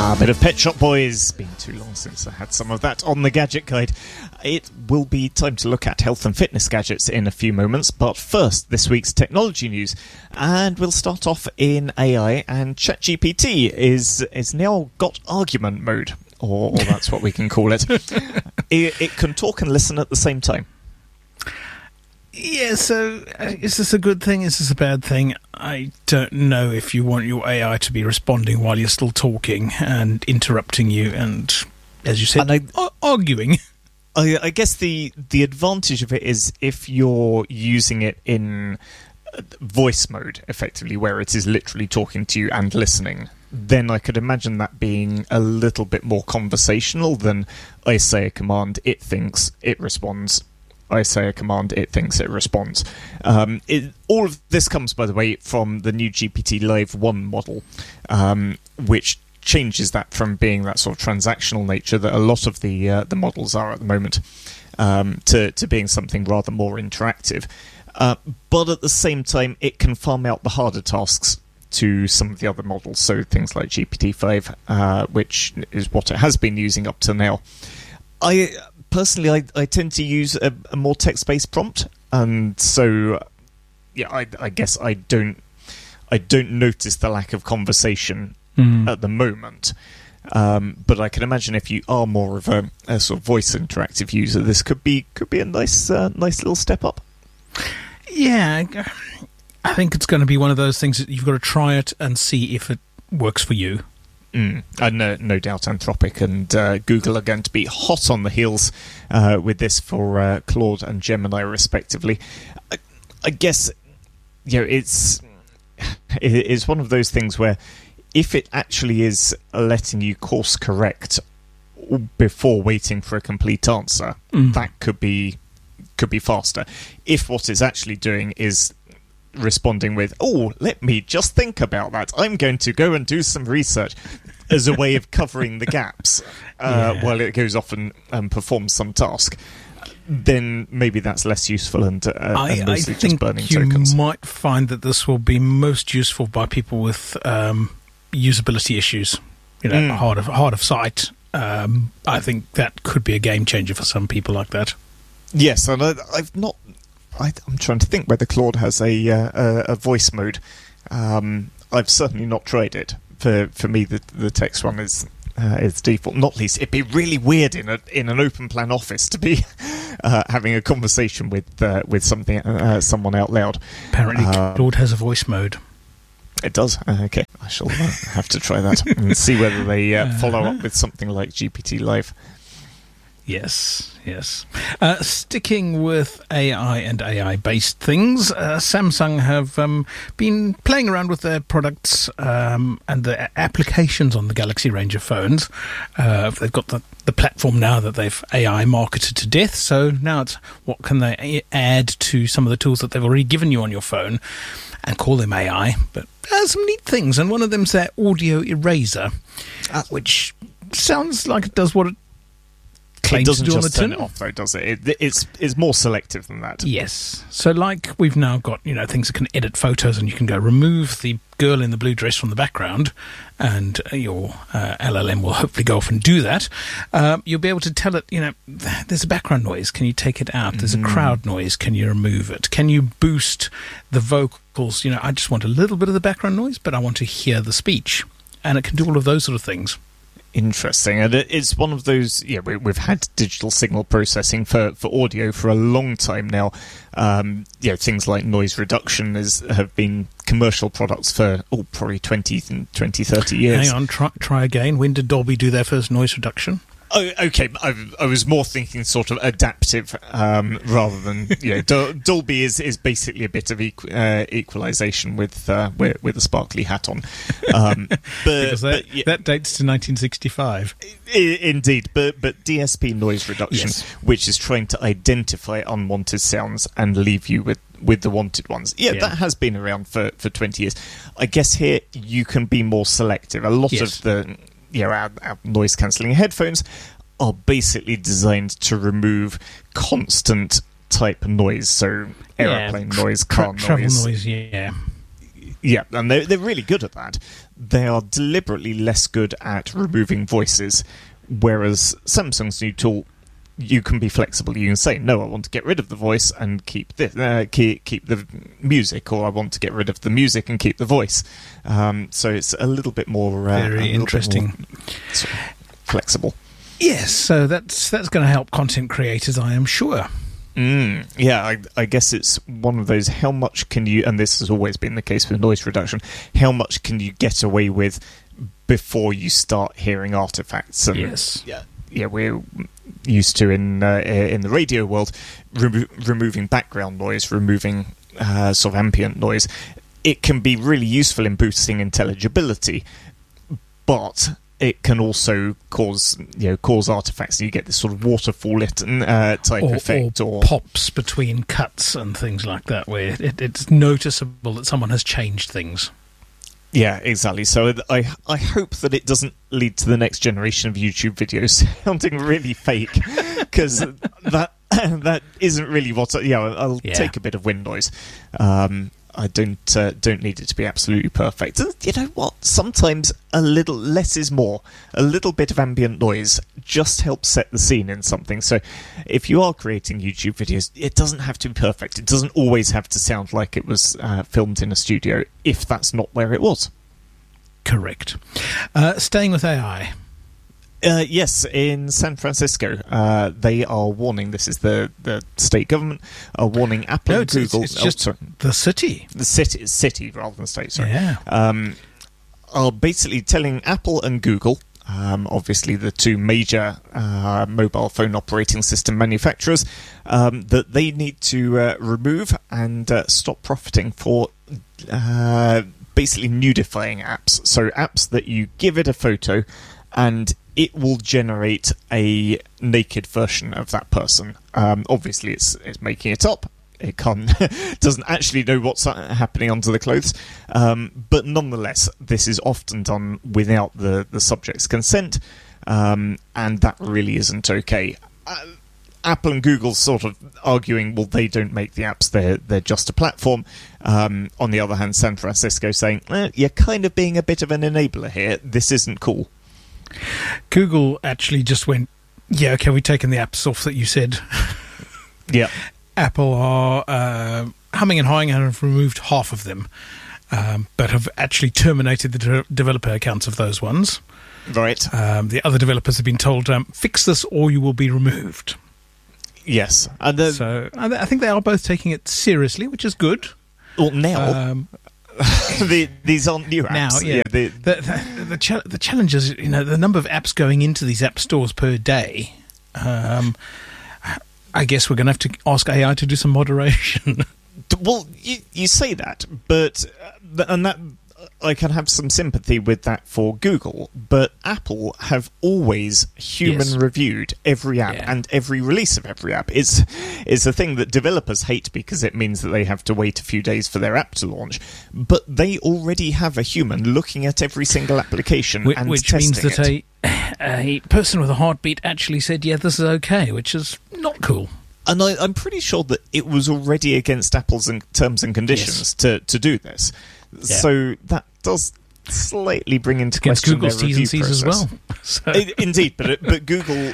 A bit of Pet Shop Boys. Been too long since I had some of that on the Gadget Guide. It will be time to look at health and fitness gadgets in a few moments, but first, this week's technology news. And we'll start off in AI, and ChatGPT is now got argument mode, or that's what we can call it. It can talk and listen at the same time. Yeah, so is this a good thing? Is this a bad thing? I don't know if you want your AI to be responding while you're still talking and interrupting you and, as you said, arguing. I guess the advantage of it is if you're using it in voice mode, effectively, where it is literally talking to you and listening, then I could imagine that being a little bit more conversational than I say a command, it thinks, it responds. I say a command, it thinks, it responds. All of this comes, by the way, from the new GPT-Live 1 model, which changes that from being that sort of transactional nature that a lot of the models are at the moment, to being something rather more interactive. But at the same time, it can farm out the harder tasks to some of the other models, so things like GPT-5, which is what it has been using up to now. Personally, I tend to use a more text-based prompt, and so yeah, I guess I don't notice the lack of conversation at the moment. But I can imagine if you are more of a sort of voice interactive user, this could be a nice little step up. Yeah, I think it's going to be one of those things that you've got to try it and see if it works for you. And no doubt Anthropic and Google are going to be hot on the heels with this for Claude and Gemini, respectively. I guess, you know, it's one of those things where if it actually is letting you course correct before waiting for a complete answer, that could be faster. If what it's actually doing is responding with, let me just think about that, I'm going to go and do some research, as a way of covering the gaps while it goes off and performs some task, then maybe that's less useful and mostly just burning tokens. You might find that this will be most useful by people with usability issues, hard of sight. I think that could be a game changer for some people like that. Yes, and I'm trying to think whether Claude has a voice mode. I've certainly not tried it. For me, the text one is default. Not least, it'd be really weird in an open plan office to be having a conversation with someone out loud. Apparently, Claude has a voice mode. It does. Okay, I shall have to try that and see whether they follow up with something like GPT-Live. Yes. Sticking with AI and AI-based things, Samsung have been playing around with their products and the applications on the Galaxy range of phones. They've got the platform now that they've AI marketed to death, so now it's what can they add to some of the tools that they've already given you on your phone and call them AI, but some neat things, and one of them's their audio eraser, which sounds like it does what it It doesn't just turn it off, though, does it? It's more selective than that. Yes. So, like, we've now got, things that can edit photos, and you can go remove the girl in the blue dress from the background, and your LLM will hopefully go off and do that. You'll be able to tell it, there's a background noise. Can you take it out? There's a crowd noise. Can you remove it? Can you boost the vocals? I just want a little bit of the background noise, but I want to hear the speech. And it can do all of those sort of things. Interesting, and it's one of those. Yeah, we've had digital signal processing for audio for a long time now. Things like noise reduction have been commercial products for probably 20, 30 years. Hang on, try again. When did Dolby do their first noise reduction? Oh, okay. I was more thinking sort of adaptive rather than Dolby is basically a bit of equalization with a sparkly hat on. Because that dates to 1965. Indeed, but DSP noise reduction, yes, which is trying to identify unwanted sounds and leave you with the wanted ones. Yeah, that has been around for 20 years. I guess here you can be more selective. A lot of the our noise cancelling headphones are basically designed to remove constant type noise, so aeroplane noise, car travel noise. noise, Yeah, and they're really good at that. They are deliberately less good at removing voices, whereas Samsung's new tool, you can be flexible. You can say, no, I want to get rid of the voice and keep this, keep the music, or I want to get rid of the music and keep the voice. So it's a little bit more very interesting, sort of flexible. Yes, so that's going to help content creators, I am sure. Yeah, I guess it's one of those, how much can you, and this has always been the case with noise reduction, how much can you get away with before you start hearing artifacts? And yes. Yeah, we're used to in the radio world, removing background noise, removing sort of ambient noise. It can be really useful in boosting intelligibility, but it can also cause artifacts. You get this sort of waterfall type effect, or pops between cuts and things like that, where it's noticeable that someone has changed things. Yeah, exactly. So I hope that it doesn't lead to the next generation of YouTube videos sounding really fake, because that isn't really what. I'll take a bit of wind noise. I don't need it to be absolutely perfect. And you know what? Sometimes a little less is more. A little bit of ambient noise just helps set the scene in something. So if you are creating YouTube videos, it doesn't have to be perfect. It doesn't always have to sound like it was filmed in a studio, if that's not where it was. Correct. Staying with AI. Yes, in San Francisco, they are warning, this is the state government, are warning Apple and Google... It's just the city. The city rather than state, sorry. Yeah. Are basically telling Apple and Google, obviously the two major mobile phone operating system manufacturers, that they need to remove and stop profiting for basically nudifying apps. So apps that you give it a photo and it will generate a naked version of that person. Obviously, it's making it up. It doesn't actually know what's happening under the clothes. But nonetheless, this is often done without the subject's consent, and that really isn't okay. Apple and Google sort of arguing, well, they don't make the apps, they're just a platform. On the other hand, San Francisco saying, you're kind of being a bit of an enabler here. This isn't cool. Google actually just went, yeah, okay, we've taken the apps off that you said. Yeah. Apple are humming and hawing and have removed half of them, but have actually terminated the developer accounts of those ones. Right. The other developers have been told, fix this or you will be removed. Yes. So I think they are both taking it seriously, which is good. Well, now... these aren't new apps. Now, yeah. The challenge is, the number of apps going into these app stores per day. I guess we're going to have to ask AI to do some moderation. Well, you say that, but and that I can have some sympathy with that for Google, but Apple have always human reviewed every app and every release of every app. It's a thing that developers hate because it means that they have to wait a few days for their app to launch, but they already have a human looking at every single application and which testing means that a person with a heartbeat actually said, yeah, this is okay, which is not cool. And I'm pretty sure that it was already against Apple's terms and conditions to do this. Yeah. So that does slightly bring into question Google's their review T's and C's process. as well. So. Indeed, but Google,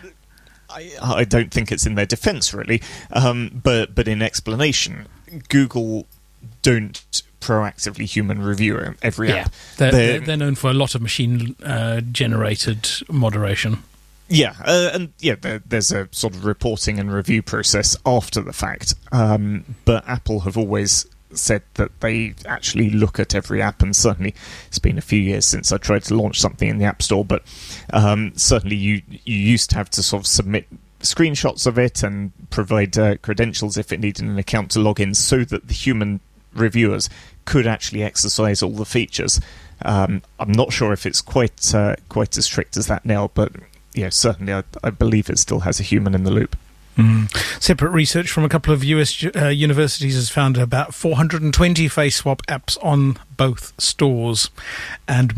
I don't think it's in their defence really, but in explanation, Google don't proactively human review every app. They're known for a lot of machine generated moderation. Yeah, there's a sort of reporting and review process after the fact, but Apple have always said that they actually look at every app, and certainly it's been a few years since I tried to launch something in the App Store, but certainly you used to have to sort of submit screenshots of it and provide credentials if it needed an account to log in, so that the human reviewers could actually exercise all the features. I'm not sure if it's quite as strict as that now, but yeah, certainly I believe it still has a human in the loop. Separate research from a couple of US universities has found about 420 face swap apps on both stores, and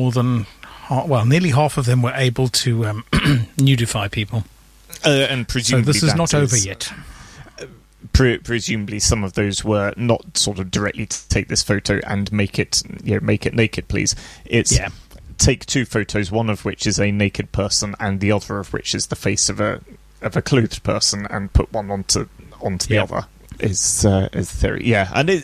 nearly half of them were able to nudify people. And presumably so this is not over yet. presumably some of those were not sort of directly to take this photo and make it naked, please. It's take two photos, one of which is a naked person and the other of which is the face of a clothed person, and put one onto the other is the theory. Yeah, and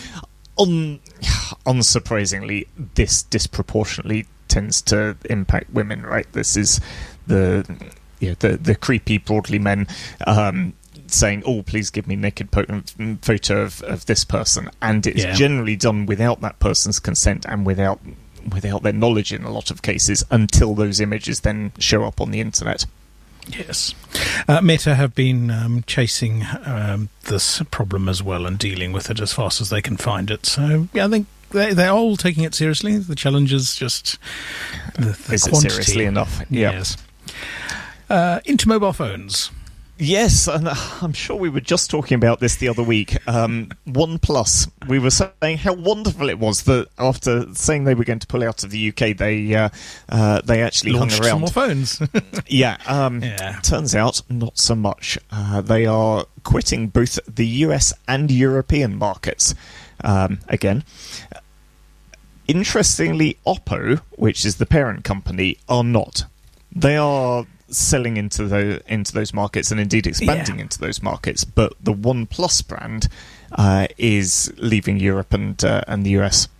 unsurprisingly, this disproportionately tends to impact women, right? This is the creepy, broadly men saying, "Oh, please give me a naked photo of this person," and it's generally done without that person's consent and without their knowledge in a lot of cases, until those images then show up on the internet. Yes. Meta have been chasing this problem as well and dealing with it as fast as they can find it. So, I think they're all taking it seriously. The challenge is just the is quantity. It seriously enough? Yeah. Yes. Into mobile phones. Yes, and I'm sure we were just talking about this the other week. OnePlus, we were saying how wonderful it was that after saying they were going to pull out of the UK, they actually launched hung around. some more phones. Turns out not so much. They are quitting both the US and European markets again. Interestingly, Oppo, which is the parent company, are not. They are selling into those markets and indeed expanding into those markets, but the OnePlus brand is leaving Europe and the US.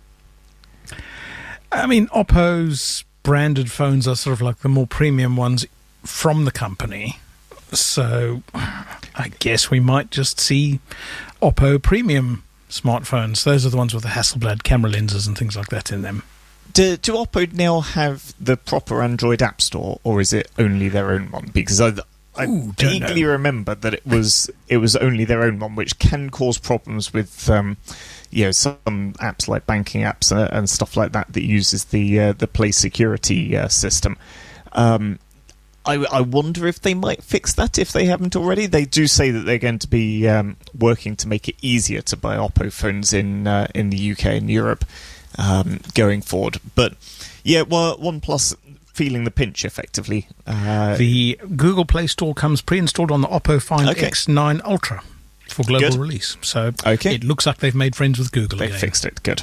I mean, Oppo's branded phones are sort of like the more premium ones from the company, so I guess we might just see Oppo premium smartphones. Those are the ones with the Hasselblad camera lenses and things like that in them. Do Oppo now have the proper Android App Store, or is it only their own one? Because I vaguely remember that it was only their own one, which can cause problems with some apps like banking apps and stuff like that uses the Play security system. I wonder if they might fix that if they haven't already. They do say that they're going to be working to make it easier to buy Oppo phones in the UK and Europe. Going forward, but OnePlus feeling the pinch effectively. The Google Play Store comes pre-installed on the Oppo Find X9 Ultra for global release, so it looks like they've made friends with Google. They've fixed it, good.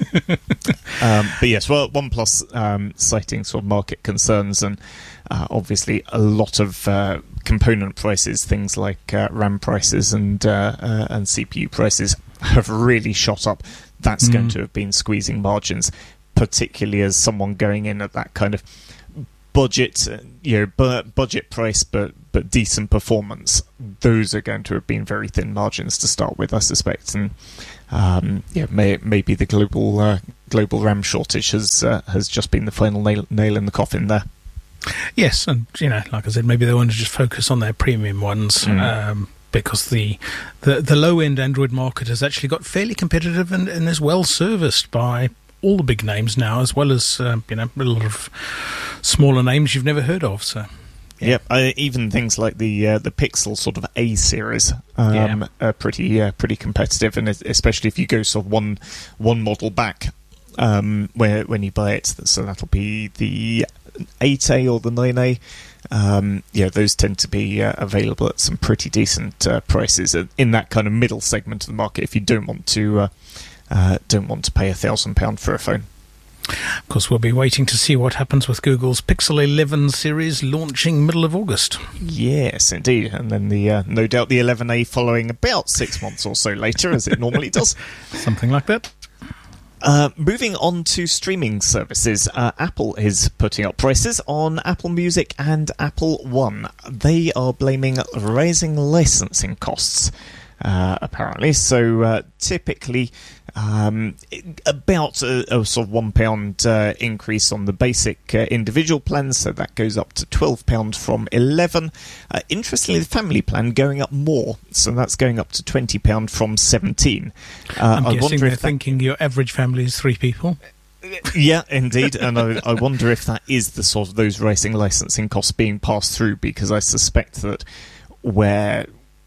But yes, OnePlus citing sort of market concerns and obviously a lot of component prices, things like RAM prices and CPU prices have really shot up. That's going to have been squeezing margins, particularly as someone going in at that kind of budget, budget price, but decent performance. Those are going to have been very thin margins to start with, I suspect, and maybe the global RAM shortage has just been the final nail in the coffin there. Yes, and like I said, maybe they want to just focus on their premium ones. Because the low-end Android market has actually got fairly competitive and is well serviced by all the big names now, as well as a lot of smaller names you've never heard of. So, even things like the Pixel sort of A series are pretty competitive, and especially if you go sort of one model back when you buy it. So that'll be the 8A or the 9A. Those tend to be available at some pretty decent prices in that kind of middle segment of the market. If you don't want to pay £1,000 for a phone. Of course, we'll be waiting to see what happens with Google's Pixel 11 series launching middle of August. Yes, indeed, and then no doubt the 11A following about 6 months or so later, as it normally does. Something like that. Moving on to streaming services, Apple is putting up prices on Apple Music and Apple One. They are blaming rising licensing costs, apparently. So typically, about a sort of £1 increase on the basic individual plan, so that goes up to £12 from $11. Interestingly, the family plan going up more, so that's going up to £20 from $17. I'm guessing they're thinking your average family is 3 people. Yeah, indeed, and I wonder if that is the sort of those rising licensing costs being passed through, because I suspect that where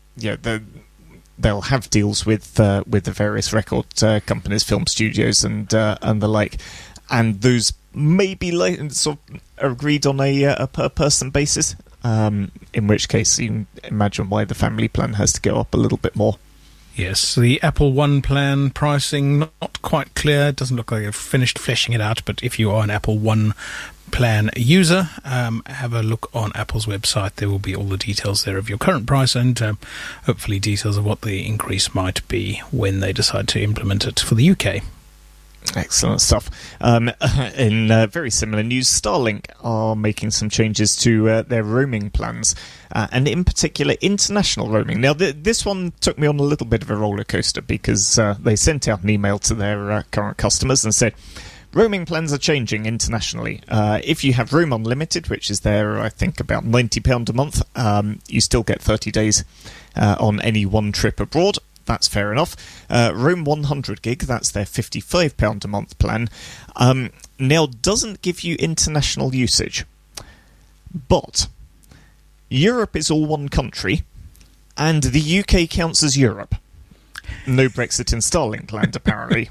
they'll have deals with the various record companies, film studios, and the like, and those may be sort of agreed on a per person basis. in which case you can imagine why the family plan has to go up a little bit more. Yes, the Apple One plan pricing, not quite clear. It doesn't look like they've finished fleshing it out, but if you are an Apple One plan user, have a look on Apple's website. There will be all the details there of your current price and hopefully details of what the increase might be when they decide to implement it for the UK. Excellent stuff. In very similar news, Starlink are making some changes to their roaming plans, and in particular international roaming. Now, this one took me on a little bit of a roller coaster because they sent out an email to their current customers and said, roaming plans are changing internationally. If you have Roam Unlimited, which is there, I think, about £90 a month, you still get 30 days on any one trip abroad. That's fair enough. Roam 100 gig, that's their £55 a month plan, now doesn't give you international usage. But Europe is all one country, and the UK counts as Europe. No Brexit in Starlink land, apparently.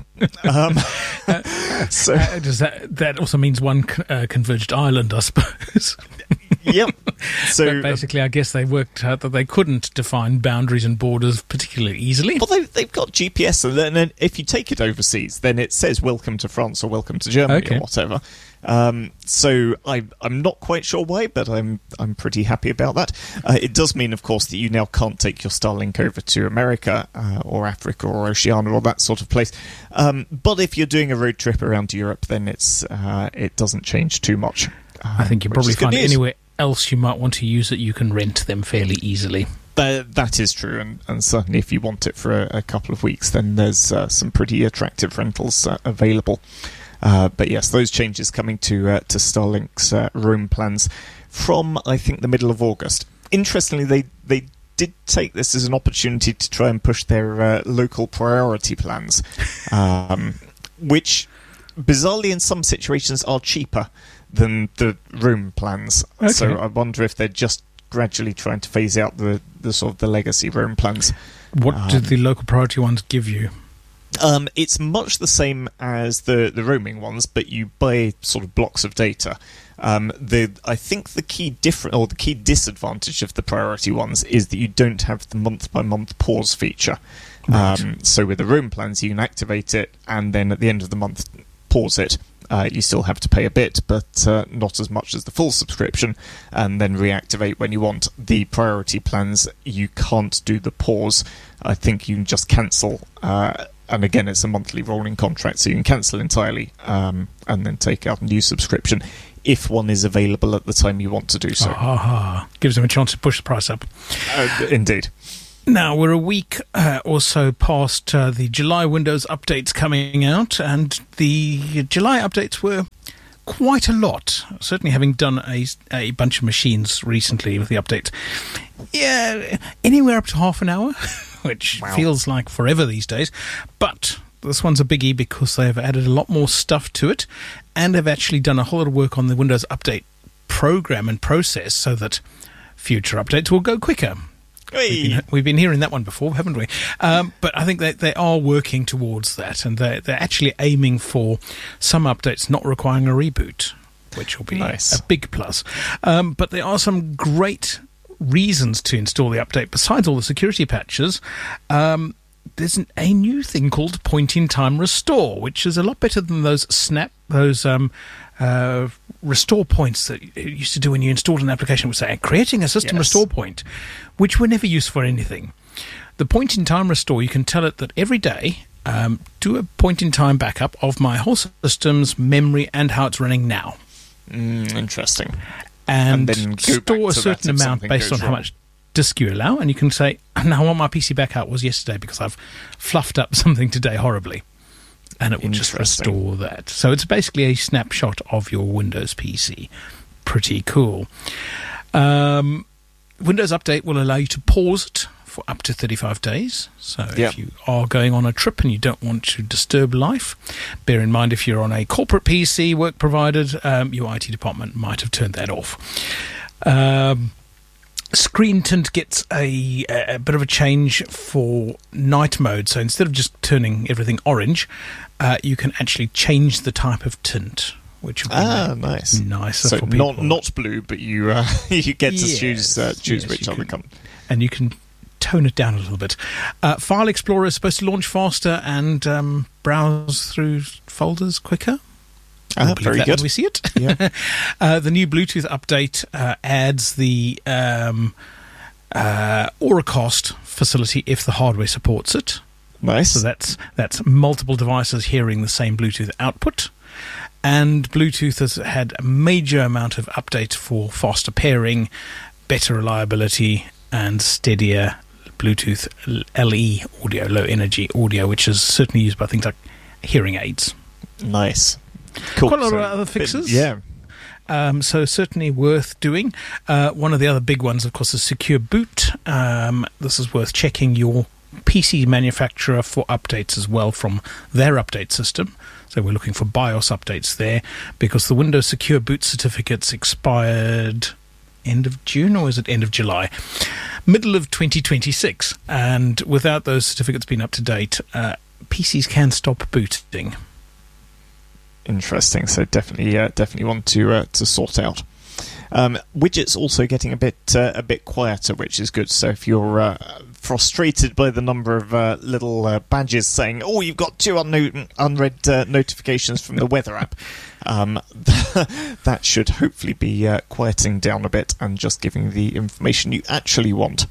So does that also means one converged island, I suppose? Yep. So but basically, I guess they worked out that they couldn't define boundaries and borders particularly easily. Well, they've got GPS, and then if you take it overseas, then it says "Welcome to France" or "Welcome to Germany" or whatever. So I'm not quite sure why, but I'm pretty happy about that. It does mean, of course, that you now can't take your Starlink over to America or Africa or Oceania or that sort of place. But if you're doing a road trip around Europe, then it doesn't change too much. I think you probably find anywhere else you might want to use it, you can rent them fairly easily. That is true, and certainly if you want it for a couple of weeks, then there's some pretty attractive rentals available. But yes, those changes coming to Starlink's roam plans from, I think, the middle of August. Interestingly, they did take this as an opportunity to try and push their local priority plans, which bizarrely in some situations are cheaper than the roam plans. Okay. So I wonder if they're just gradually trying to phase out the sort of the legacy roam plans. What did the local priority ones give you? It's much the same as the roaming ones, but you buy sort of blocks of data. I think the key the key disadvantage of the priority ones is that you don't have the month-by-month pause feature. Right. So with the roam plans, you can activate it and then at the end of the month pause it. You still have to pay a bit, but not as much as the full subscription, and then reactivate when you want. The priority plans, you can't do the pause. I think you can just cancel, and again, it's a monthly rolling contract, so you can cancel entirely and then take out a new subscription if one is available at the time you want to do so. Gives them a chance to push the price up. Indeed. Now, we're a week or so past the July Windows updates coming out, and the July updates were quite a lot. Certainly having done a bunch of machines recently with the updates. Yeah, anywhere up to half an hour, which feels like forever these days. But this one's a biggie because they've added a lot more stuff to it, and they've actually done a whole lot of work on the Windows Update program and process so that future updates will go quicker. We've been hearing that one before, haven't we? But I think they are working towards that, and they're actually aiming for some updates not requiring a reboot, which will be nice. A big plus. But there are some great reasons to install the update. Besides all the security patches, there's a new thing called point-in-time restore, which is a lot better than those restore points that you used to do when you installed an application. Would say creating a system restore point, which were never used for anything. The point-in-time restore, you can tell it that every day, do a point-in-time backup of my whole system's memory and how it's running now. Interesting. And then store a certain amount based on how much disk you allow, and you can say, now I want my PC back how it was yesterday because I've fluffed up something today horribly. And it will just restore that. So it's basically a snapshot of your Windows PC. Pretty cool. Windows Update will allow you to pause it for up to 35 days. So if you are going on a trip and you don't want to disturb life, bear in mind if you're on a corporate PC, work provided, your IT department might have turned that off. Screen Tint gets a bit of a change for night mode. So instead of just turning everything orange, you can actually change the type of tint, which would be nice. Nicer so for people. Not blue, but you you get to choose which other company. And you can tone it down a little bit. File Explorer is supposed to launch faster and browse through folders quicker. Very good. When we see it. Yeah. The new Bluetooth update adds the Auracast facility if the hardware supports it. Nice. So that's multiple devices hearing the same Bluetooth output. And Bluetooth has had a major amount of updates for faster pairing, better reliability, and steadier Bluetooth LE audio, low energy audio, which is certainly used by things like hearing aids. Nice. Cool. Quite a lot of other fixes. Yeah. So certainly worth doing. One of the other big ones, of course, is Secure Boot. This is worth checking your PC manufacturer for updates as well from their update system. So we're looking for BIOS updates there because the Windows Secure Boot certificates expired end of June, or is it end of July? Middle of 2026. And without those certificates being up to date, PCs can stop booting. Interesting. So definitely want to sort out. Widgets also getting a bit quieter, which is good. So if you're frustrated by the number of little badges saying, "Oh, you've got 2 unread notifications from the weather app," that should hopefully be quieting down a bit and just giving the information you actually want.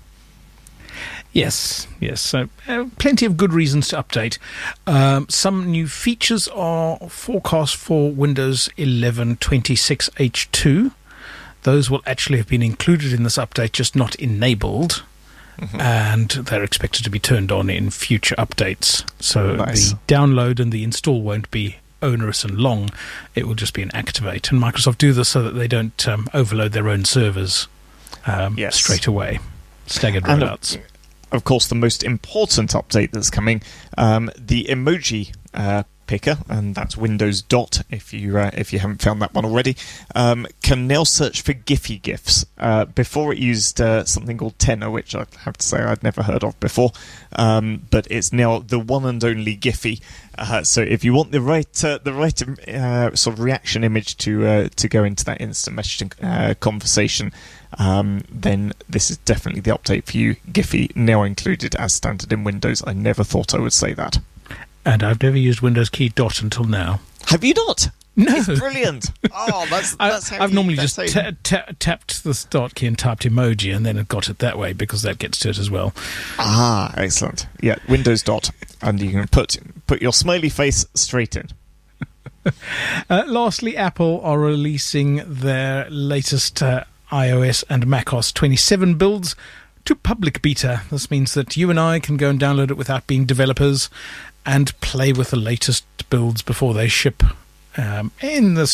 Yes. So plenty of good reasons to update. Some new features are forecast for Windows 11 26H2. Those will actually have been included in this update, just not enabled. Mm-hmm. And they're expected to be turned on in future updates. So nice. The download and the install won't be onerous and long. It will just be an activate. And Microsoft do this so that they don't overload their own servers straight away. Staggered rollouts. Of course, the most important update that's coming, the emoji picker, and that's Windows Dot, if you haven't found that one already, can now search for Giphy GIFs. Before it used something called Tenor, which I have to say I'd never heard of before, but it's now the one and only Giphy. So if you want the right sort of reaction image to go into that instant messaging conversation, then this is definitely the update for you. Giphy now included as standard in Windows. I never thought I would say that. And I've never used Windows key Dot until now. Have you not? No. It's brilliant. Oh, that's how I've normally just tapped the Start key and typed emoji, and then it got it that way because that gets to it as well. Ah, excellent. Yeah, Windows Dot, and you can put your smiley face straight in. Lastly, Apple are releasing their latest iOS and macOS 27 builds to public beta. This means that you and I can go and download it without being developers and play with the latest builds before they ship in the